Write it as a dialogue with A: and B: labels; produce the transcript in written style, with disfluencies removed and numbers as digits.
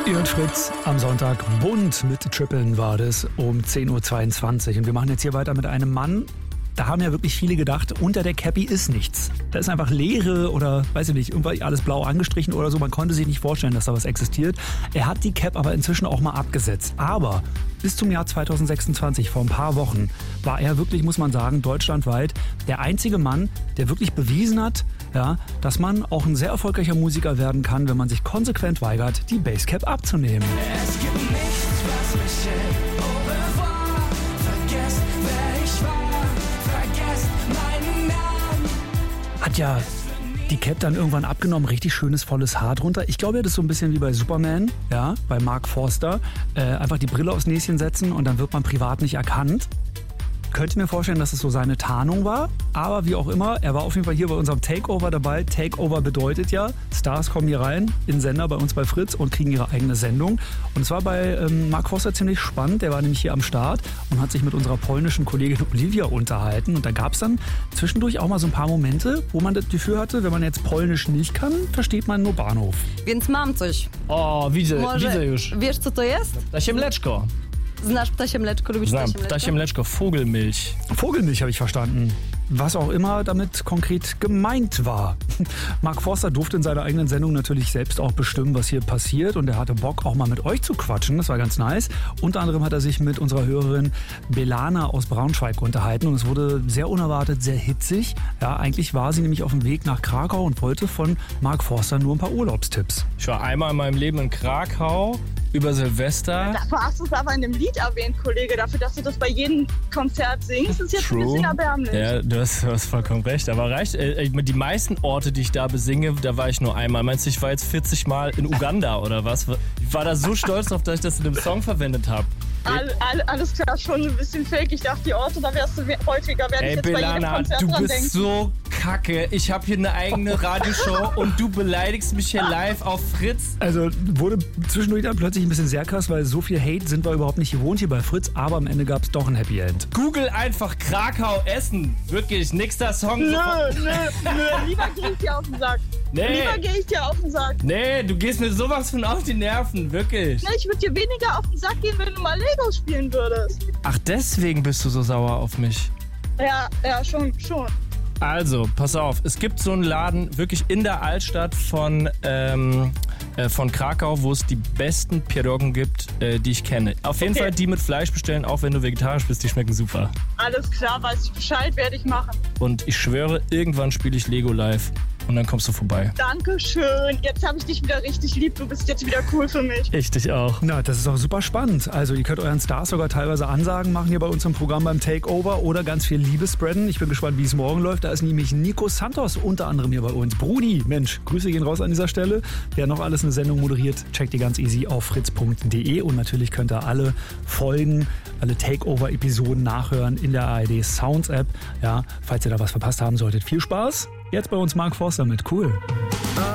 A: Ihr hört Fritz am Sonntag. Bunt mit Trippeln war das um 10.22 Uhr. Und wir machen jetzt hier weiter mit einem Mann. Da haben ja wirklich viele gedacht, unter der Cappy ist nichts. Da ist einfach Leere oder, weiß ich nicht, irgendwie alles blau angestrichen oder so. Man konnte sich nicht vorstellen, dass da was existiert. Er hat die Cap aber inzwischen auch mal abgesetzt. Aber bis zum Jahr 2026, vor ein paar Wochen, war er wirklich, muss man sagen, deutschlandweit der einzige Mann, der wirklich bewiesen hat, ja, dass man auch ein sehr erfolgreicher Musiker werden kann, wenn man sich konsequent weigert, die Basecap abzunehmen.
B: Es gibt nichts, was mich hält. Au revoir. Vergesst, wer ich war. Vergesst meinen Namen.
A: Hat ja die Cap dann irgendwann abgenommen, richtig schönes, volles Haar drunter. Ich glaube, das ist so ein bisschen wie bei Superman, ja, bei Mark Forster. Einfach die Brille aufs Näschen setzen und dann wird man privat nicht erkannt. Könnte mir vorstellen, dass es so seine Tarnung war, aber wie auch immer, er war auf jeden Fall hier bei unserem Takeover dabei. Takeover bedeutet ja, Stars kommen hier rein in den Sender bei uns bei Fritz und kriegen ihre eigene Sendung. Und es war bei Mark Forster ziemlich spannend, der war nämlich hier am Start und hat sich mit unserer polnischen Kollegin Olivia unterhalten. Und da gab es dann zwischendurch auch mal so ein paar Momente, wo man das Gefühl hatte, wenn man jetzt Polnisch nicht kann, versteht man nur Bahnhof.
C: Więc mam coś.
D: O, widzę już.
C: Wiesz, co to jest?
D: Ptasie mleczko.
C: Znasz ptasie mleczko? Lubisz
D: Znam,
C: ptasie mleczko?
D: ptasie mleczko, Vogelmilch.
A: Vogelmilch habe ich verstanden. Was auch immer damit konkret gemeint war. Mark Forster durfte in seiner eigenen Sendung natürlich selbst auch bestimmen, was hier passiert. Und er hatte Bock, auch mal mit euch zu quatschen. Das war ganz nice. Unter anderem hat er sich mit unserer Hörerin Belana aus Braunschweig unterhalten. Und es wurde sehr unerwartet, sehr hitzig. Ja, eigentlich war sie nämlich auf dem Weg nach Krakau und wollte von Mark Forster nur ein paar Urlaubstipps.
D: Ich war einmal in meinem Leben in Krakau über Silvester.
E: Dafür hast du es aber in dem Lied erwähnt, Kollege. Dafür, dass du das bei jedem Konzert singst, ist jetzt ein bisschen erbärmlich.
D: Ja, du hast vollkommen recht. Aber reicht. Die meisten Orte, die ich da besinge, da war ich nur einmal. Meinst du, ich war jetzt 40 Mal in Uganda oder was? Ich war da so stolz drauf, dass ich das in einem Song verwendet habe.
E: Alles klar, schon ein bisschen fake. Ich dachte, die Orte, da wärst du häufiger, wenn ich jetzt bei jedem
D: Belana,
E: Konzert
D: du
E: dran
D: bist
E: denke.
D: so kacke. Ich habe hier eine eigene Radioshow und du beleidigst mich hier live auf Fritz.
A: Also wurde zwischendurch dann plötzlich ein bisschen sehr krass, weil so viel Hate sind wir überhaupt nicht gewohnt hier bei Fritz. Aber am Ende gab es doch ein Happy End.
D: Google einfach Krakau Essen. Wirklich, nächster Song.
E: Nö, lieber gehe ich dir auf den Sack.
D: Nee, du gehst mir sowas von auf die Nerven, wirklich.
E: Ich würde dir weniger auf den Sack gehen, wenn du mal Lego spielen würdest.
D: Ach, deswegen bist du so sauer auf mich.
E: Ja, schon.
D: Also, pass auf, es gibt so einen Laden wirklich in der Altstadt von Krakau, wo es die besten Pierogen gibt, die ich kenne. Auf jeden Fall die mit Fleisch bestellen, auch wenn du vegetarisch bist, die schmecken super.
E: Alles klar, weiß ich Bescheid, werde ich machen.
D: Und ich schwöre, irgendwann spiele ich Lego live und dann kommst du vorbei.
E: Dankeschön, jetzt habe ich dich wieder richtig lieb, du bist jetzt wieder cool für mich.
D: Ich dich auch.
A: Na, das ist auch super spannend. Also ihr könnt euren Stars sogar teilweise Ansagen machen hier bei uns im Programm beim Takeover oder ganz viel Liebe spreaden. Ich bin gespannt, wie es morgen läuft. Da ist nämlich Nico Santos unter anderem hier bei uns. Brudi, Mensch, Grüße gehen raus an dieser Stelle. Wer noch alles eine Sendung moderiert, checkt die ganz easy auf fritz.de und natürlich könnt ihr alle Folgen, alle Takeover-Episoden nachhören in der ARD Sounds App. Ja, falls ihr da was verpasst haben solltet, viel Spaß. Jetzt bei uns Mark Forster mit Cool.